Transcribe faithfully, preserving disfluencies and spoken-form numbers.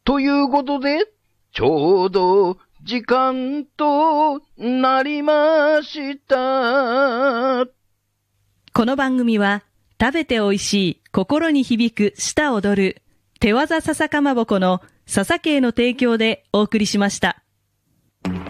ということで、ちょうど時間となりました。 この番組は、食べておいしい、心に響く、舌踊る、手技笹かまぼこの笹系の提供でお送りしました。